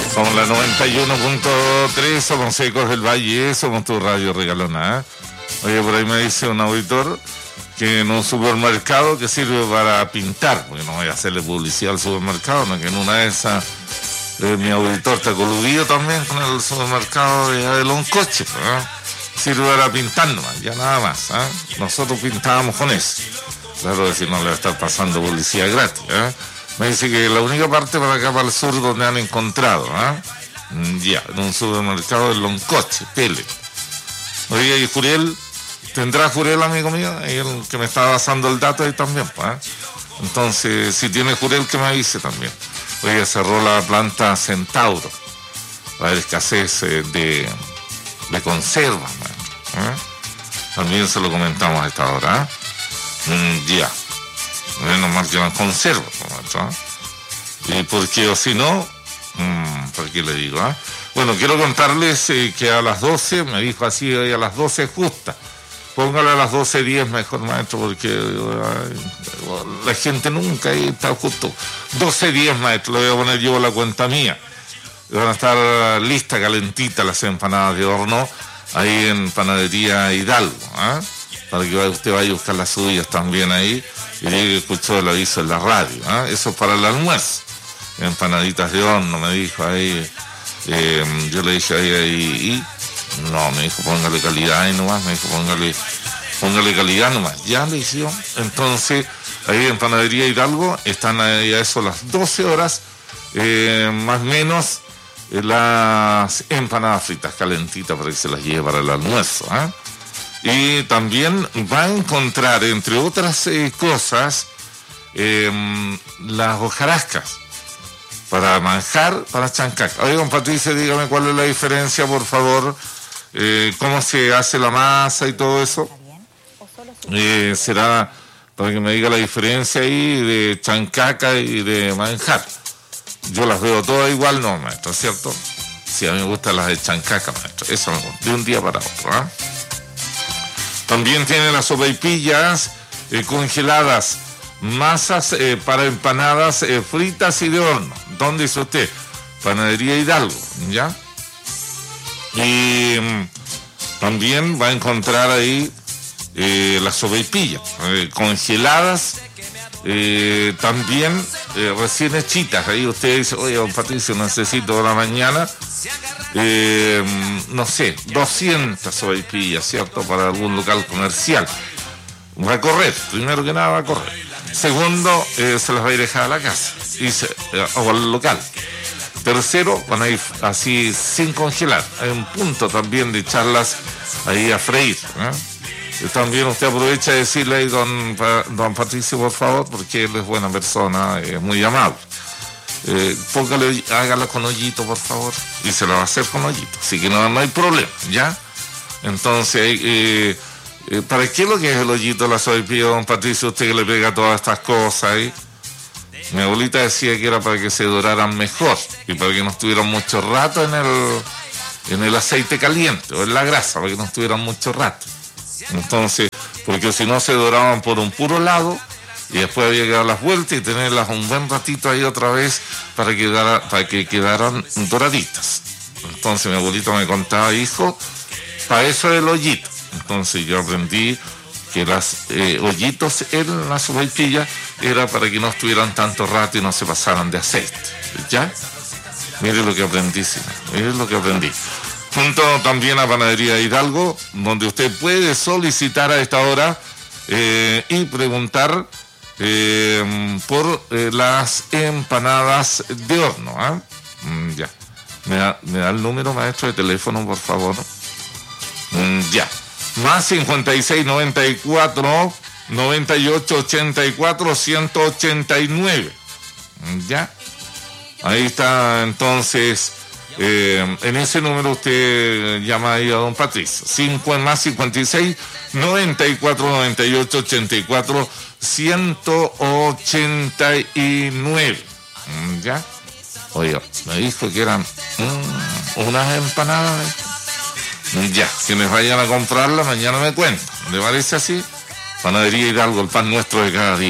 Somos la 91.3, somos Ecos del Valle, somos tu radio regalona. Oye, por ahí me dice un auditor que en un supermercado que sirve para pintar, porque no voy a hacerle publicidad al supermercado, no, que en una de esas mi auditor está coludido también con el supermercado de Loncoche, sirve para pintar nomás, ya nada más. Nosotros pintábamos con eso. Claro que si no le va a estar pasando publicidad gratis. Me dice que la única parte para acá, para el sur, donde han encontrado, ya, en un supermercado de Loncoche, Pele. Oye, y Juriel, ¿tendrá Juriel, amigo mío? El que me estaba pasando el dato ahí también, Entonces, si tiene Juriel, que me avise también. Oye, cerró la planta Centauro. Va a haber escasez de conservas, También se lo comentamos a esta hora, ya. Menos mal que las conservas, y porque o si no, ¿por qué le digo? Bueno, quiero contarles que a las 12, me dijo así, hoy a las 12 justa. Póngale a las 12:10 mejor, maestro, porque la gente nunca ahí está justo. 12:10, maestro, le voy a poner yo la cuenta mía. Van a estar listas, calentitas las empanadas de horno, ahí en Panadería Hidalgo, para que usted vaya a buscar las suyas también ahí, y diga que escuchó el aviso en la radio, Eso es para el almuerzo. Empanaditas de horno, me dijo ahí, yo le dije ahí, no, me dijo, póngale calidad ahí nomás, me dijo, póngale calidad nomás, ya le hicieron. Entonces, ahí en Panadería Hidalgo, están ahí a eso las 12 horas, más o menos, las empanadas fritas calentitas para que se las lleve para el almuerzo, Y también va a encontrar, entre otras cosas, las hojarascas para manjar, para chancaca. Oye, don Patricio, dígame cuál es la diferencia, por favor. ¿Cómo se hace la masa y todo eso? Será para que me diga la diferencia ahí de chancaca y de manjar. Yo las veo todas igual, no, maestro, ¿cierto? Sí, a mí me gustan las de chancaca, maestro. Eso me gusta, de un día para otro, También tiene las sopaipillas congeladas, masas para empanadas fritas y de horno. ¿Dónde dice usted? Panadería Hidalgo, ¿ya? Y también va a encontrar ahí las sopaipillas congeladas, también recién hechitas. Ahí usted dice, oye, don Patricio, necesito la mañana, no sé, 200 sopaipillas, ¿cierto? Para algún local comercial. Va a correr, primero que nada va a correr. Segundo, se las va a ir a dejar a la casa o al local. Tercero, van a ir así sin congelar. Hay un punto también de echarlas ahí a freír. También usted aprovecha de decirle ahí, don Patricio, por favor, porque él es buena persona, es muy amable. Póngale, hágala con hoyito, por favor, y se la va a hacer con hoyito. Así que no hay problema, ¿ya? Entonces, ¿para qué lo que es el hoyito de la sopaipilla, don Patricio? Usted que le pega todas estas cosas ahí. Mi abuelita decía que era para que se doraran mejor y para que no estuvieran mucho rato en el aceite caliente o en la grasa, para que no estuvieran mucho rato. Entonces, porque si no se doraban por un puro lado y después había que dar las vueltas y tenerlas un buen ratito ahí otra vez para que quedaran doraditas. Entonces mi abuelita me contaba, hijo, para eso es el hoyito. Entonces yo aprendí que las hoyitos en la sopaipilla era para que no estuvieran tanto rato y no se pasaran de aceite, ¿ya? Mire lo que aprendí, sí, mire lo que aprendí. Junto también a Panadería Hidalgo, donde usted puede solicitar a esta hora y preguntar por las empanadas de horno, ya. ¿Me da el número, maestro, de teléfono, por favor? Ya. Más 56 94 98 84 189. ¿Ya? Ahí está, entonces, en ese número usted llama ahí a don Patricio. Más 56 94 98 84 189. ¿Ya? Oiga, me dijo que eran unas empanadas. Ya, quienes vayan a comprarla mañana me cuentan. ¿Le parece así? Panadería Hidalgo, el pan nuestro de cada día.